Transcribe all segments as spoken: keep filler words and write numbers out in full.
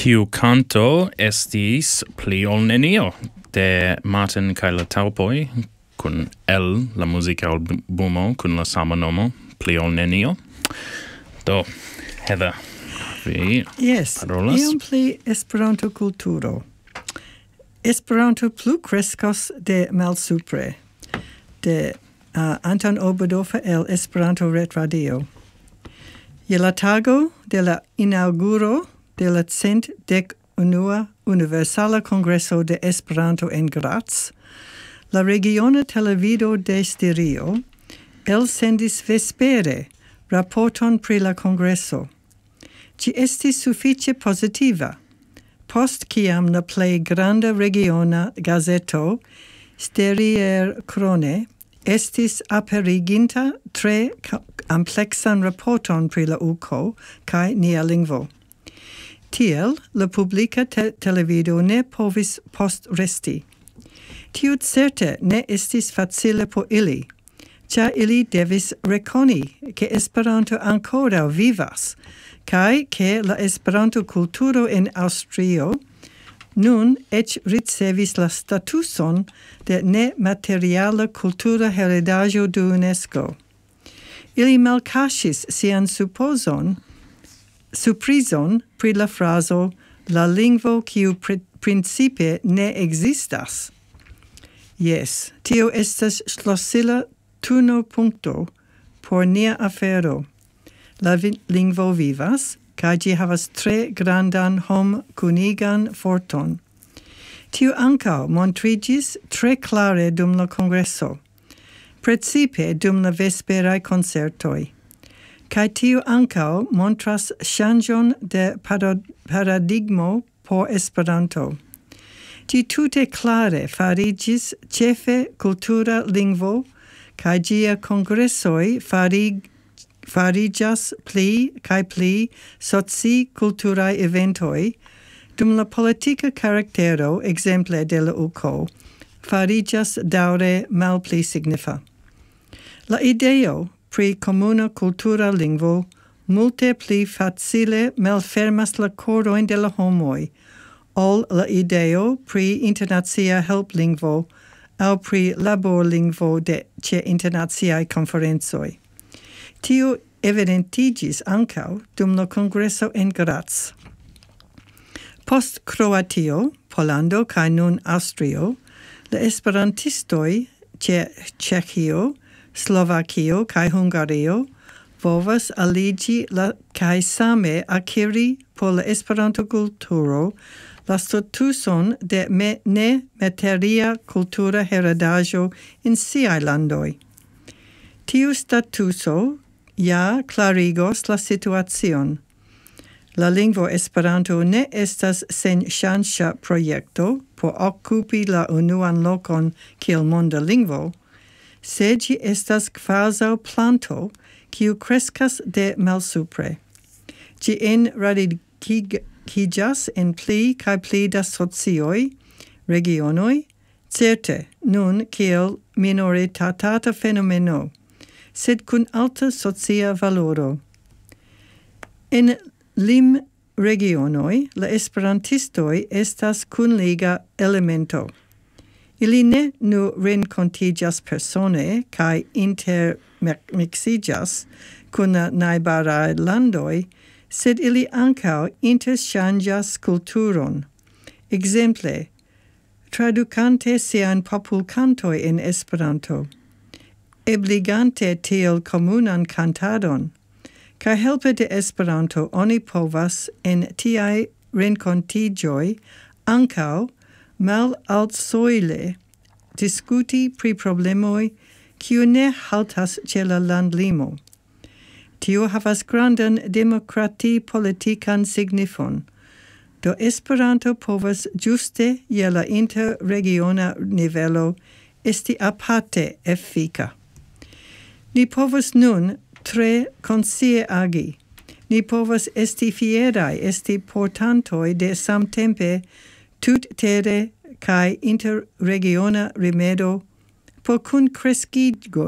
Tiu canto estis pli ol nenio de Martin kaj la Taŭpoj kun el la musikalbumo kun la sama nomo pli ol nenio. Do, Heather, vi Yes, parolas? iom pli Esperanto-kulturo. Esperanto plu kreskos de malsupre, de uh, Anton Oberdorfer el Esperanto Retradio. Je la tago de la inauguro de la cent dek unua Universala Congreso de Esperanto en Graz, la regiona televido de Stirio elsendis vespere raporton pri la congreso. Ci estis sufiĉe pozitiva, post kiam la plej granda regiona gazeto Starier Krone estis aperiginta tre ampleksan raporton pri la uko kaj nia lingvo. Tiel, la publika te televido ne povis postresti. Tiu certe ne estis facile por ili, ĉar ili devis rekoni, ke Esperanto ankoraŭ vivas, kaj ke la Esperanto-kulturo en Aŭstrio nun eĉ ricevis la statuson de nemateriala kultura heredaĵo de UNESCO. Ili malkaŝis sian supozon, surprizon pri la frazo la lingvo kiu principe ne ekzistas. Yes, tio estas ŝlosila tuno punkto por nia afero. La lingvo vivas, kaj ĝi havas tre grandan hom-kunigan forton. Tio ankaŭ montriĝis tre klare dum la kongreso, precipe dum la vesperaj koncertoj. Kaj tio ankaŭ montras ŝanĝon de paradigmo por Esperanto. Ĝi tute klare fariĝis ĉefe kultura lingvo, kaj ĝia kongresoj farig fariĝas pli kaj pli soci-kulturaj eventoj, dum la politika karaktero, ekzemple de la uko, fariĝas daŭre malpli signifa. La ideo pri komuna kultura lingvo multe pli facile malfermas la korojn de la homoj, ol la ideo pri internacia helplingvo aŭ pri laborlingvo de ĉe internaciaj konferencoj. Tio evidentiĝis ankaŭ dum la kongreso en Graz. Post Kroatio, Pollando kaj nun Aŭstrio, la esperantistoj ĉe Ĉeĥio, Slovakio kaj Hungario povas aliĝi la kaj same akiri por la Esperanto-kulturo la statuson de me nemateria kultura heredaĵo en siaj landoj. Tiu statuso ja klarigos la situacion. La lingvo Esperanto ne estas senŝanĝa projekto por okupi la unuan lokon kiel monda lingvo, sed ĝi estas kvazaŭ planto kiu kreskas de malsupre. Ĝi enradikiĝas en pli kaj pli da socioj, regionoj, certe nun kiel minoritata fenomeno, sed kun alta socia valoro. En lim regionoj la esperantistoj estas kunliga elemento. Ili ne nur renkontiĝas persone kaj intermiksiĝas kun la najbaraj landoj, sed ili ankaŭ interŝanĝas kulturon. Ekzemple, tradukante siajn popolkantoj en Esperanto, ebligante tiel komunan kantadon, kaj helpe de Esperanto oni povas en tiaj renkontiĝoj ankaŭ malaltsojle diskuti pri problemoj kiu ne haltas ĉe la landlimo. Tio havas grandan demokrati-politikan signifon. Do Esperanto povas ĝuste je la interregiona nivelo esti aparte efika. Ni povas nun tre konscie agi. Ni povas esti fieraj esti portantoj de samtempe tuttere kaj interregiona rimedo por kunkreskigo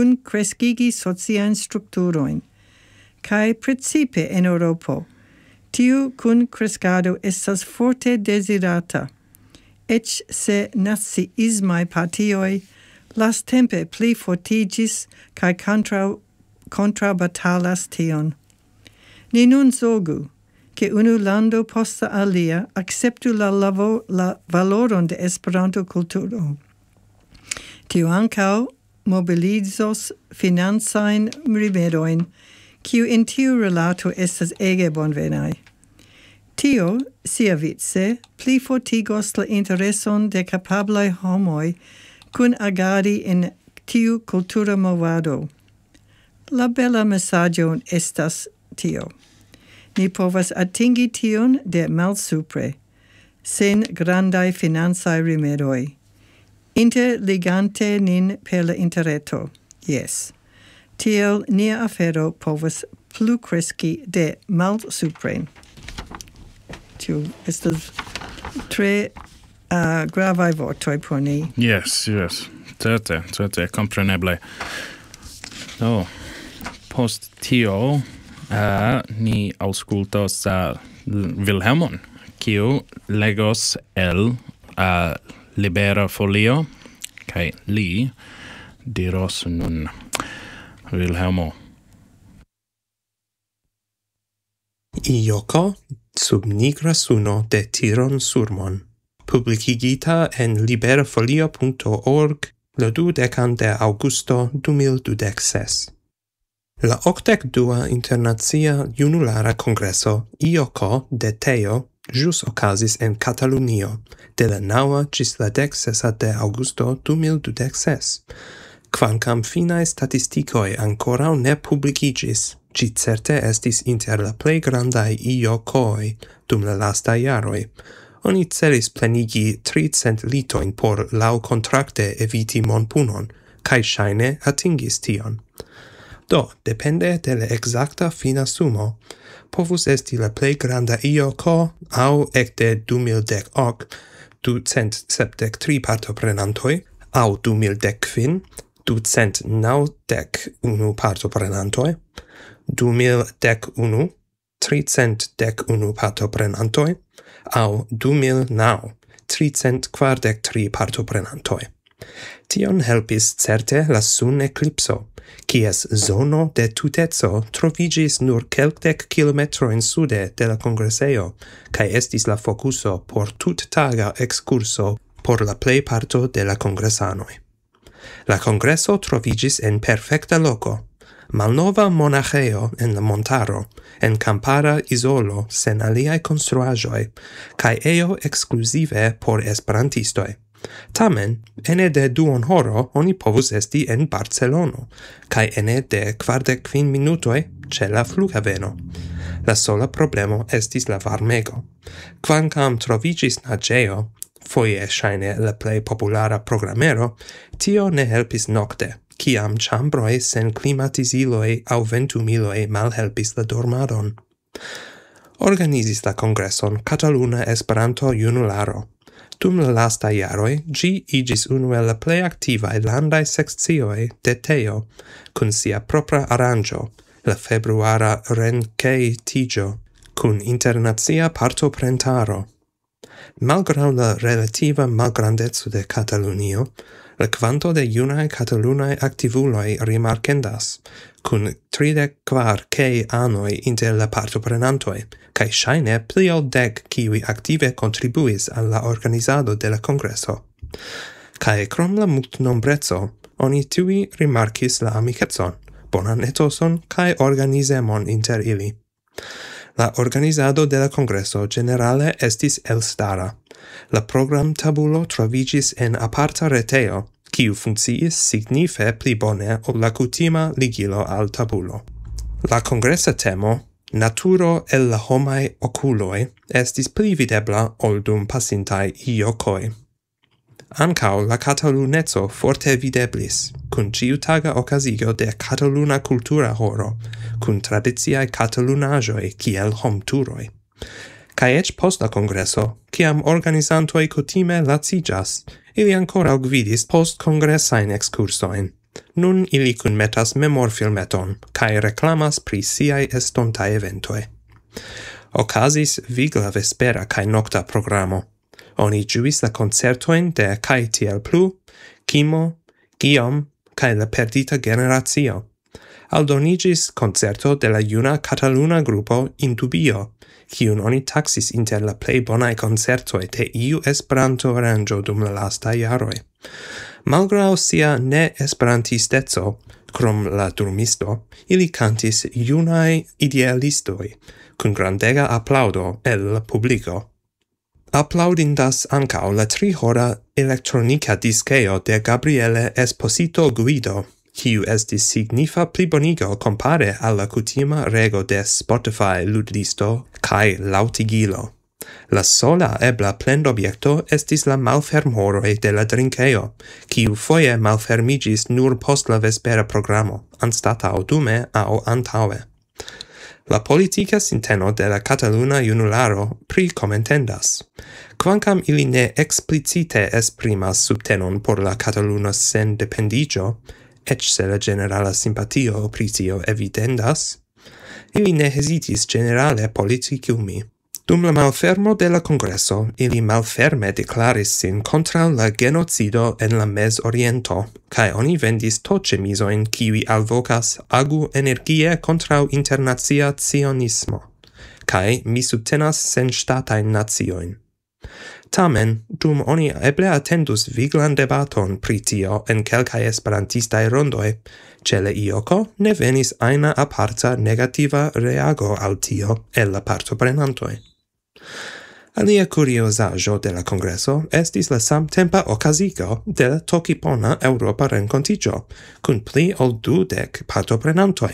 kunkreskigi sociajn strukturojn, kaj precipe en Eŭropo. Tiu cun crescado estas forte desirata, ec se naziismai partioi las tempe pli fortigis cae contra, contra batalas tion. Ni nun zogu, che unu lando posta alia acceptu la, lavo, la valoron de Esperanto culturo. Tiu ancau mobilizos finanzain rimedoin, kiu in tiu relato estas ege bonvenai. Tio, siavice, pli fortigos la intereson de capablai homoi cun agadi in tiu cultura movado. La bella messaggio estas tio. Ni povas atingi tion de malsupre, sen grandai finanzae rimedoi, interligante nin per la interreto. Yes, tiel nia afero povas plu cresci de malsupren. Tio estas tre uh, gravai vortoi por ni. Yes, yes. Certe, certe, compreneble. Oh, post tio, uh, ni auscultos uh, Wilhelmon, kiu legos el uh, Libera Folio, kai li diros nun. Wilhelmo. Ioko sub nigra suno de Tiron Surmon, publicigita en liberafolio punto org la dudecan de Augusto du mil dudec ses. La octec dua internazia junulara congresso Ioko de Teo jus ocasis en Catalunio, de la naua cis la dec sesa de Augusto du mil dudec ses. Quancam finae statisticoi ancorau ne publicigis, ci certe estis inter la plei grandai iokoi dum la lasta jaroi. Oni celis plenigi tricent litoin por lau contracte eviti monpunon, cae shaine atingis tion. Do, depende de la exacta fina sumo, povus esti la plei granda ioko au ecte du mil dec hoc, ducent septec tri partoprenantoi, au du mil dec fin, ducent naudec unu partoprenantoi, du mil dec unu, tricent dec unu partoprenantoi, au du mil nau, tricent quardec tri partoprenantoi. Tion helpis certe la sun eclipso, quies zono de tutezo trovigis nur kelkdec kilometroin sude de la congresseo, cae estis la focuso por tut taga excurso por la plei parto de la congressanoi. La congresso trovigis en perfecta loco, malnova monacheo en la montaro, en campara isolo sen aliae construagioi, cae eo exclusive por esperantistoi. Tamen, ene de duon horo oni povus esti en Barcelono, cae ene de quardec quin minutoi ce la flughaveno. La sola problemo estis la varmego. Quancam trovigis nageo, foie shaine la plei populara programmero, tio ne helpis nocte, ciam chambroi sen climatisiloi au ventumiloi mal helpis la dormadon. Organizis la congresson Cataluna Esperanto Junularo. Dum la lasta jaroi, gi igis unu el la plei activae landai sectioi de Teo, cun sia propra aranjo, la februara Renkei Tigio, cun internazia partoprentaro. Malgrau la relativa malgrandezzo de Catalunio, la quanto de junae Catalunae activuloi rimarcendas, cun tridec quar kei anoi inter la partoprenantoi, cae shaine pli ol dec kiwi active contribuis al la organizado de la congresso. Cae crom la multnombrezzo, oni tui rimarcis la amicetson, bonan etoson cae organizemon inter ili. La organizado de la congresso generale estis elstara. La program tabulo trovigis en aparta reteo, kiu funcciis signife pli bone ol la kutima ligilo al tabulo. La congressa temo, naturo el la homae oculoi, estis pli videbla ol dum pasintai iokoi. Ancau la Catalunezzo forte videblis, cun ciutaga occasigio de Cataluna cultura horo, cun tradiziae Catalunagioi kiel homturoi. Cae ec post la congresso, ciam organizantoi cutime lacigas, ili ancora gvidis post congressain excursoin. Nun ili cun metas memor filmeton, cae reclamas pri siae estontae eventoi. Occasis vigla vespera cae nocta programo. Oni giuis la concertoin de Cae Tiel Plu, Kimo, Guillaume, cae la perdita generatio. Aldonigis concerto de la juna Cataluna gruppo Indubio, kiun oni taxis inter la plei bonae concertoi de iu Esperanto aranĝo dum la lastaj jaroj. Malgraŭ sia ne esperantisteco, krom la drumisto, ili cantis junaj idealistoj, kun grandega aplaudo el la publiko. Aplaudindas ankaŭ la tri-hora elektronika diskeo de Gabriele Esposito Guido, kiu estis signifa plibonigo compare alla kutima rego de Spotify ludlisto kai lautigilo. La sola ebla plendobjekto estis la malfermhoroj de la drinkeo, kiu foje malfermigis nur post la vespera programo, anstataŭ dume aŭ antaŭe. La politica sinteno de la Cataluna junularo pri comentendas. Quancam ili ne explicite esprimas subtenon por la Cataluna sendependigio, ec se la generala simpatio pri tio evidendas, ili ne hesitis generale politicumi. Dum la malfermo de la congresso, ili malferme declaris sin contra la genocido en la Mes-Oriento, cae oni vendis tocemisoin kiwi alvocas agu energie contra internazia zionismo, cae mi subtenas sen statain nazioin. Tamen, dum oni eble attendus viglan debaton pri tio en kelkaj esperantistaj rondoj, ĉe la ioko ne venis ajna aparta negativa reago al tio el la partoprenantoj. Alia curiosaĵo de la kongreso estis la samtempa okazigo de la tokipona Eŭropa renkontiĝo, kun pli ol dudek partoprenantoj.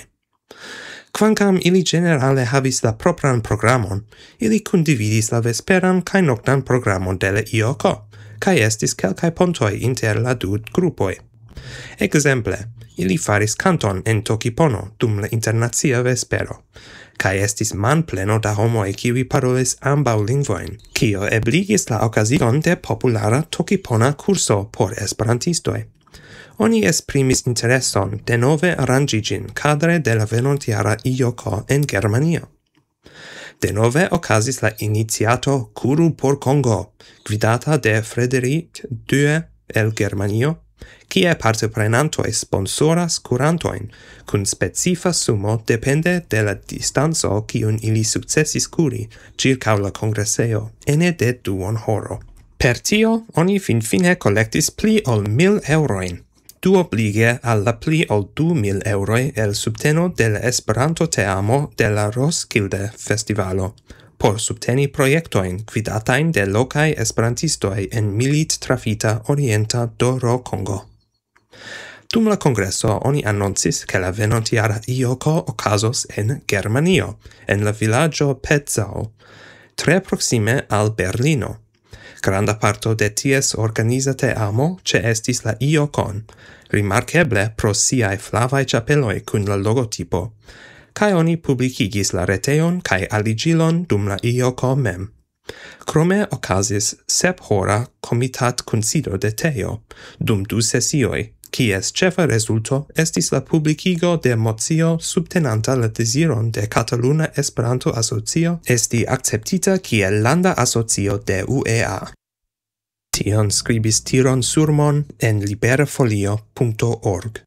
Quancam ili generale havis la propran programon, ili kundividis la vesperan kaj noctan programon de la ioko, kaj estis kelkaj pontoj inter la du grupoj. Ekzemple, ili faris kanton en Tokipono dum la internacia vespero, kaj estis manpleno da homoj kiuj parolis ambaŭ lingvojn, kio ebligis la okazigon de populara Tokipona kurso por esperantistoj. Oni esprimis intereson denove arrangigin cadre de la venontiara ioko en Germanio. Denove okazis la iniciato Kuru por Congo, gvidata de Frederic Due el Germanio, kie partoprenantoj sponsoras kurantojn, kun specifa sumo depende de la distanco kiun ili sukcesis kuri ĉirkaŭ la kongreseo ene de duonhoro. Per tio oni finfine kolektis pli ol mil eŭrojn, duoblige al la pli ol du mil euroi el subteno de la Esperanto teamo de la Roskilde Festivalo, por subteni projektojn gvidatajn de lokaj esperantistoj en milit trafita orienta Doro Kongo. Dum la kongreso oni annoncis ke la venontiara ioko okazos en Germanio, en la vilaĝo Petzau, tre proksime al Berlino. Granda parto de ties organiza teamo ĉeestis la iokon, rimarkeble pro siaj flavaj ĉapeloj kun la logotipo, kaj oni publikigis la retejon kaj aliĝilon dum la ioko mem. Krome okazis sep-hora komitat-kunsido de teo dum du sesioj, kies ĉefa rezulto estis la publikigo de mocio subtenanta la deziron de Kataluna Esperanto-Asocio esti akceptita kiel landa asocio de U E A. Tion skribis Tiron Surmon en liberafolio punto org.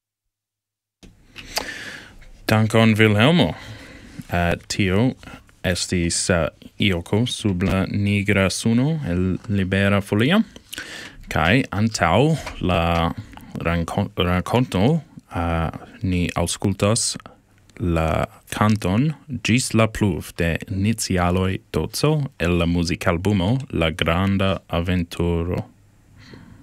Dankon Vilhelmo. Uh, tio estis uh, ioko sub la nigra suno el Libera Folio, kai antau la rakonto uh, ni auskultas la canton Gis la pluv de Inizialoi Dozzo el la musicalbumo La Granda Aventuro.